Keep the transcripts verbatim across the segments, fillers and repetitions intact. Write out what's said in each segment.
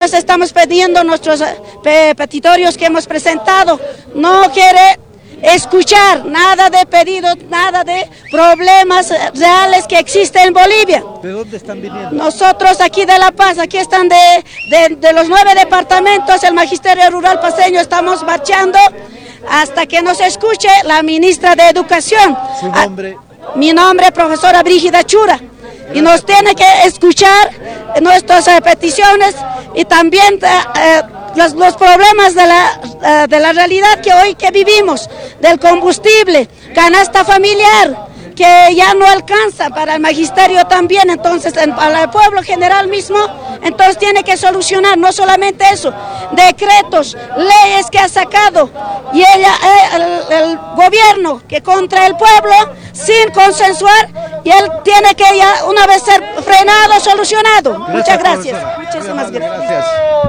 nosotros estamos pidiendo nuestros eh, petitorios que hemos presentado. No quiere escuchar nada de pedidos, nada de problemas reales que existen en Bolivia. ¿De dónde están viniendo? Nosotros aquí de La Paz, aquí están de, de, de los nueve departamentos, el Magisterio Rural Paceño, estamos marchando hasta que nos escuche la ministra de Educación. ¿Su nombre? Ah, mi nombre es profesora Brígida Chura. Gracias. Y nos tiene que escuchar nuestras eh, peticiones y también eh, Los, los problemas de la, uh, de la realidad que hoy que vivimos, del combustible, canasta familiar, que ya no alcanza para el magisterio también, entonces en, para el pueblo general mismo, entonces tiene que solucionar, no solamente eso, decretos, leyes que ha sacado, y ella, el, el gobierno que contra el pueblo, sin consensuar, y él tiene que ya una vez ser frenado, solucionado. Gracias, Muchas gracias. Profesora. Muchísimas gracias. gracias.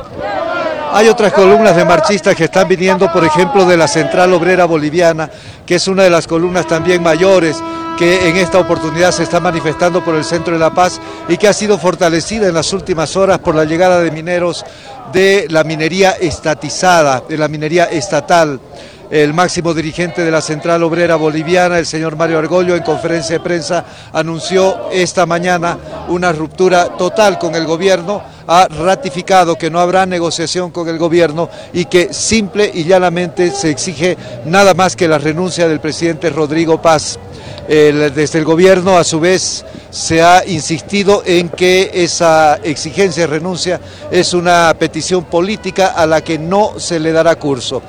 Hay otras columnas de marchistas que están viniendo, por ejemplo, de la Central Obrera Boliviana, que es una de las columnas también mayores que en esta oportunidad se está manifestando por el centro de La Paz y que ha sido fortalecida en las últimas horas por la llegada de mineros de la minería estatizada, de la minería estatal. El máximo dirigente de la Central Obrera Boliviana, el señor Mario Argollo, en conferencia de prensa anunció esta mañana una ruptura total con el gobierno, ha ratificado que no habrá negociación con el gobierno y que simple y llanamente se exige nada más que la renuncia del presidente Rodrigo Paz. El, desde el gobierno, a su vez, se ha insistido en que esa exigencia de renuncia es una petición política a la que no se le dará curso.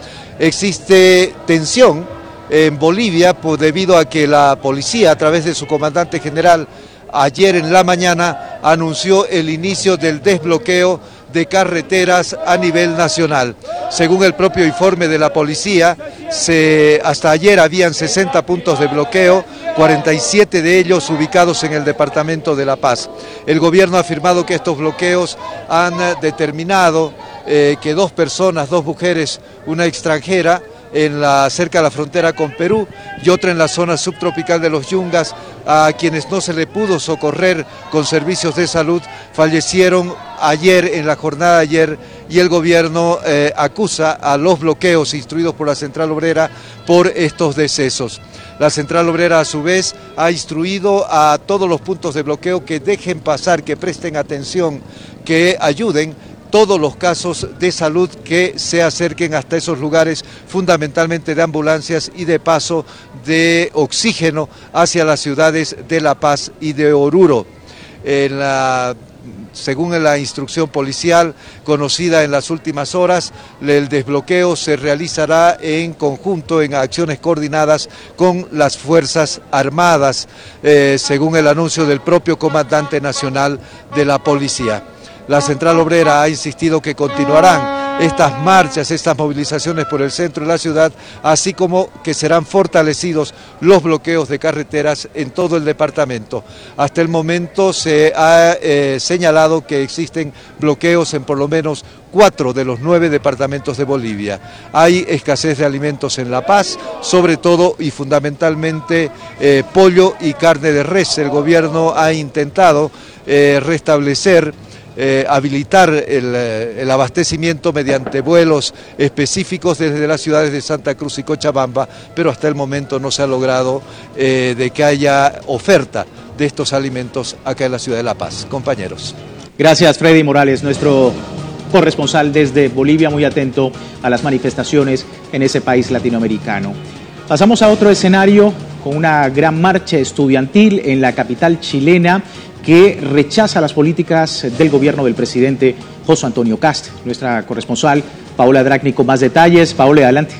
Existe tensión en Bolivia por, debido a que la policía, a través de su comandante general, ayer en la mañana anunció el inicio del desbloqueo de carreteras a nivel nacional. Según el propio informe de la policía, se, hasta ayer habían sesenta puntos de bloqueo, cuarenta y siete de ellos ubicados en el departamento de La Paz. El gobierno ha afirmado que estos bloqueos han determinado eh, que dos personas, dos mujeres, una extranjera, en la, cerca de la frontera con Perú y otra en la zona subtropical de los Yungas, a quienes no se le pudo socorrer con servicios de salud, fallecieron ayer, en la jornada de ayer, y el gobierno eh, acusa a los bloqueos instruidos por la Central Obrera por estos decesos. La Central Obrera, a su vez, ha instruido a todos los puntos de bloqueo que dejen pasar, que presten atención, que ayuden todos los casos de salud que se acerquen hasta esos lugares, fundamentalmente de ambulancias y de paso de oxígeno hacia las ciudades de La Paz y de Oruro. En la, según la instrucción policial conocida en las últimas horas, el desbloqueo se realizará en conjunto, en acciones coordinadas con las Fuerzas Armadas, eh, según el anuncio del propio comandante nacional de la policía. La Central Obrera ha insistido que continuarán estas marchas, estas movilizaciones por el centro de la ciudad, así como que serán fortalecidos los bloqueos de carreteras en todo el departamento. Hasta el momento se ha eh, señalado que existen bloqueos en por lo menos cuatro de los nueve departamentos de Bolivia. Hay escasez de alimentos en La Paz, sobre todo y fundamentalmente eh, pollo y carne de res. El gobierno ha intentado eh, restablecer Eh, habilitar el, el abastecimiento mediante vuelos específicos desde las ciudades de Santa Cruz y Cochabamba, pero hasta el momento no se ha logrado eh, de que haya oferta de estos alimentos acá en la ciudad de La Paz. Compañeros. Gracias, Freddy Morales, nuestro corresponsal desde Bolivia, muy atento a las manifestaciones en ese país latinoamericano. Pasamos a otro escenario con una gran marcha estudiantil en la capital chilena que rechaza las políticas del gobierno del presidente José Antonio Kast. Nuestra corresponsal Paola Dracni con más detalles. Paola, adelante.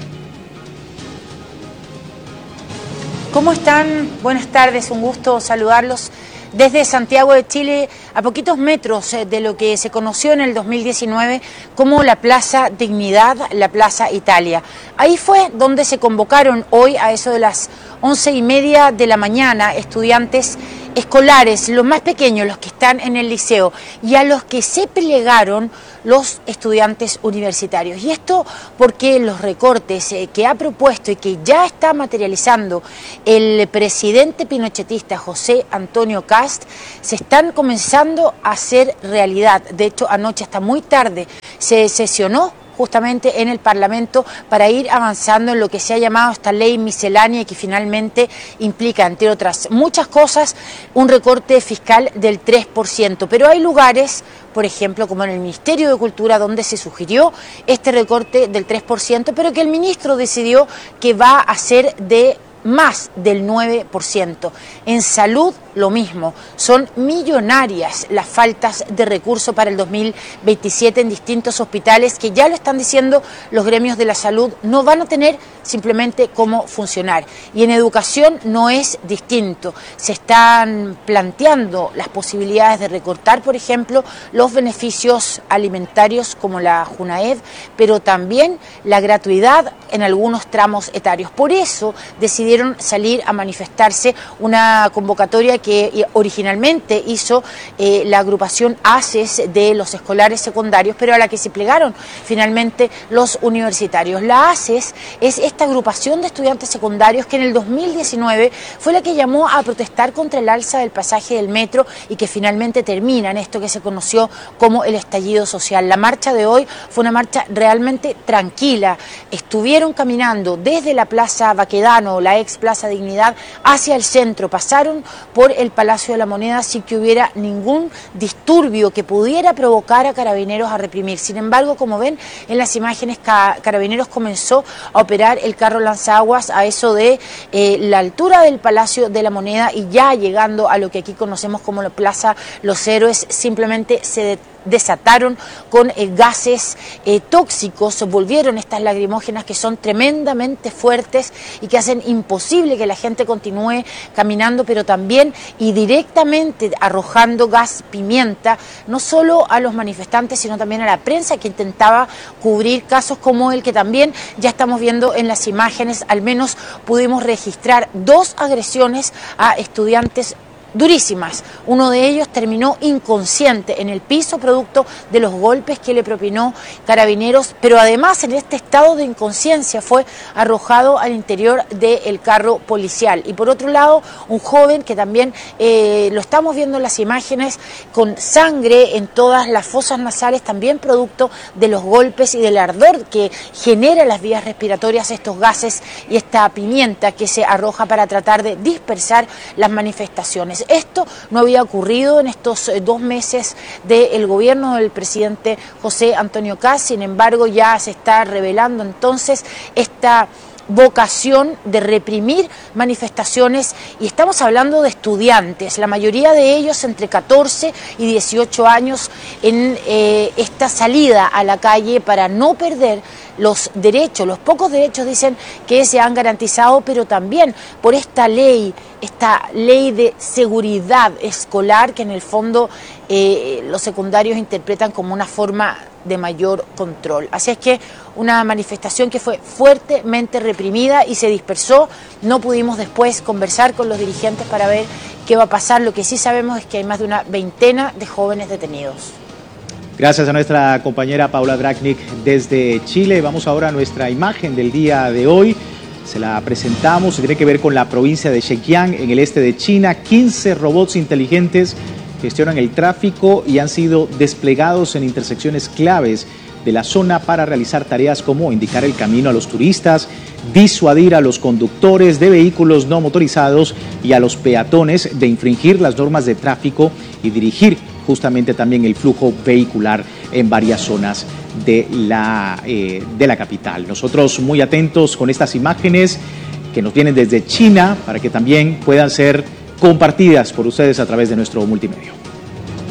¿Cómo están? Buenas tardes, un gusto saludarlos desde Santiago de Chile, a poquitos metros de lo que se conoció en el dos mil diecinueve como la Plaza Dignidad, la Plaza Italia. Ahí fue donde se convocaron hoy a eso de las once y media de la mañana estudiantes escolares, los más pequeños, los que están en el liceo, y a los que se plegaron los estudiantes universitarios. Y esto porque los recortes eh, que ha propuesto y que ya está materializando el presidente pinochetista José Antonio Kast se están comenzando a hacer realidad. De hecho, anoche hasta muy tarde se sesionó justamente en el Parlamento para ir avanzando en lo que se ha llamado esta ley miscelánea y que finalmente implica, entre otras muchas cosas, un recorte fiscal del tres por ciento. Pero hay lugares, por ejemplo, como en el Ministerio de Cultura, donde se sugirió este recorte del tres por ciento, pero que el ministro decidió que va a ser de más del nueve por ciento. En salud, lo mismo. Son millonarias las faltas de recursos para el dos mil veintisiete en distintos hospitales que ya lo están diciendo los gremios de la salud, no van a tener simplemente cómo funcionar. Y en educación no es distinto. Se están planteando las posibilidades de recortar, por ejemplo, los beneficios alimentarios como la Junaed, pero también la gratuidad en algunos tramos etarios. Por eso decidieron salir a manifestarse, una convocatoria que originalmente hizo eh, la agrupación ACES de los escolares secundarios, pero a la que se plegaron finalmente los universitarios. La ACES es esta agrupación de estudiantes secundarios que en el dos mil diecinueve fue la que llamó a protestar contra el alza del pasaje del metro y que finalmente termina en esto que se conoció como el estallido social. La marcha de hoy fue una marcha realmente tranquila. Estuvieron caminando desde la Plaza Baquedano, la ex Plaza Dignidad, hacia el centro, pasaron por el Palacio de la Moneda sin que hubiera ningún disturbio que pudiera provocar a Carabineros a reprimir. Sin embargo, como ven en las imágenes, Carabineros comenzó a operar el carro lanzaguas a eso de eh, la altura del Palacio de la Moneda y ya llegando a lo que aquí conocemos como la Plaza Los Héroes, simplemente se detuvo. Desataron con eh, gases eh, tóxicos, volvieron estas lacrimógenas que son tremendamente fuertes y que hacen imposible que la gente continúe caminando, pero también y directamente arrojando gas pimienta, no solo a los manifestantes, sino también a la prensa que intentaba cubrir casos como el que también ya estamos viendo en las imágenes. Al menos pudimos registrar dos agresiones a estudiantes durísimas. Uno de ellos terminó inconsciente en el piso producto de los golpes que le propinó Carabineros, pero además en este estado de inconsciencia fue arrojado al interior del carro policial. Y por otro lado, un joven que también eh, lo estamos viendo en las imágenes con sangre en todas las fosas nasales, también producto de los golpes y del ardor que genera las vías respiratorias estos gases y esta pimienta que se arroja para tratar de dispersar las manifestaciones. Esto no había ocurrido en estos dos meses del gobierno del presidente José Antonio Kast, sin embargo ya se está revelando entonces esta vocación de reprimir manifestaciones, y estamos hablando de estudiantes, la mayoría de ellos entre catorce y dieciocho años, en eh, esta salida a la calle para no perder los derechos, los pocos derechos dicen que se han garantizado, pero también por esta ley, esta ley de seguridad escolar que en el fondo eh, los secundarios interpretan como una forma de mayor control. Así es que una manifestación que fue fuertemente reprimida y se dispersó. No pudimos después conversar con los dirigentes para ver qué va a pasar. Lo que sí sabemos es que hay más de una veintena de jóvenes detenidos. Gracias a nuestra compañera Paula Dragnik desde Chile. Vamos ahora a nuestra imagen del día de hoy. Se la presentamos, tiene que ver con la provincia de Zhejiang, en el este de China. quince robots inteligentes gestionan el tráfico y han sido desplegados en intersecciones claves de la zona para realizar tareas como indicar el camino a los turistas, disuadir a los conductores de vehículos no motorizados y a los peatones de infringir las normas de tráfico y dirigir justamente también el flujo vehicular en varias zonas de la, eh, de la capital. Nosotros muy atentos con estas imágenes que nos vienen desde China para que también puedan ser compartidas por ustedes a través de nuestro multimedio.